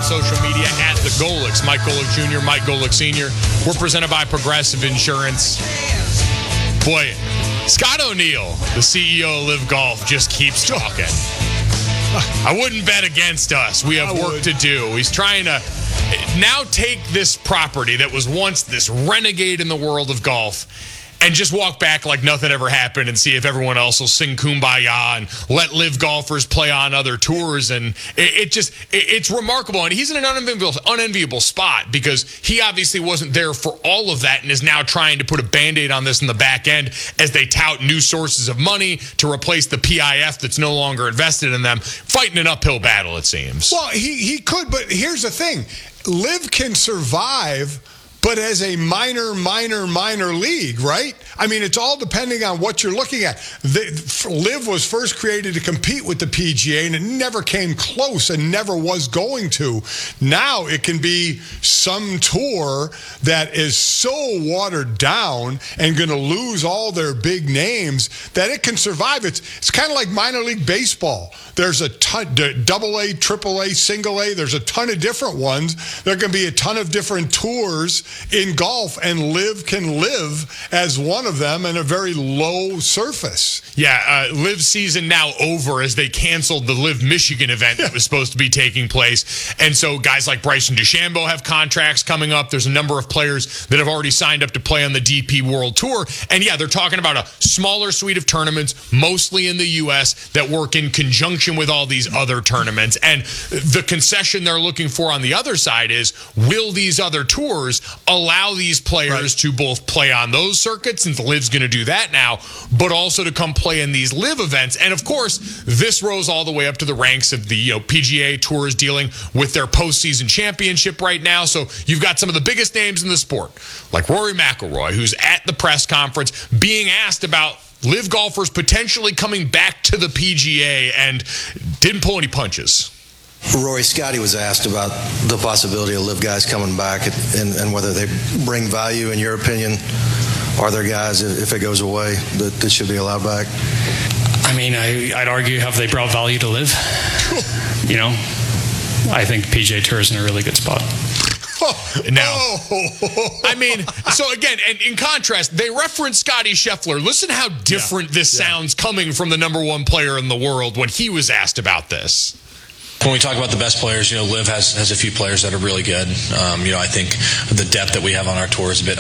on social media at the Golics. Mike Golick Jr., Mike Golick Sr. We're presented by Progressive Insurance. Boy, Scott O'Neill, the CEO of Live Golf, just keeps talking. I wouldn't bet against us. We have work to do. He's trying to now take this property that was once this renegade in the world of golf and just walk back like nothing ever happened and see if everyone else will sing Kumbaya and let live golfers play on other tours. And it's remarkable. And he's in an unenviable spot because he obviously wasn't there for all of that and is now trying to put a Band-Aid on this in the back end as they tout new sources of money to replace the PIF that's no longer invested in them. Fighting an uphill battle, it seems. Well, he could, but here's the thing. Live can survive, but as a minor league, right? I mean, it's all depending on what you're looking at. Live was first created to compete with the PGA, and it never came close and never was going to. Now it can be some tour that is so watered down and going to lose all their big names that it can survive. It's kind of like minor league baseball. There's a ton, AA, AAA, single A. There's a ton of different ones. There can be a ton of different tours in golf, and Live can live as one of them in a very low surface. Yeah, Live season now over as they canceled the Live Michigan event that was supposed to be taking place. And so guys like Bryson DeChambeau have contracts coming up. There's a number of players that have already signed up to play on the DP World Tour. And yeah, they're talking about a smaller suite of tournaments, mostly in the U.S., that work in conjunction with all these other tournaments. And the concession they're looking for on the other side is, will these other tours allow these players to both play on those circuits, since Live's going to do that now, but also to come play in these Live events? And of course, this rose all the way up to the ranks of the PGA Tours dealing with their postseason championship right now. So you've got some of the biggest names in the sport, like Rory McIlroy, who's at the press conference being asked about Live golfers potentially coming back to the PGA, and didn't pull any punches. Rory, Scotty was asked about the possibility of Live guys coming back and whether they bring value, in your opinion. Are there guys, if it goes away, that should be allowed back? I mean, I'd argue, have they brought value to Live? I think PGA Tour is in a really good spot. Now, I mean, so again, and in contrast, they reference Scotty Scheffler. Listen how different this sounds coming from the number one player in the world when he was asked about this. When we talk about the best players, Liv has a few players that are really good. I think the depth that we have on our tour is a bit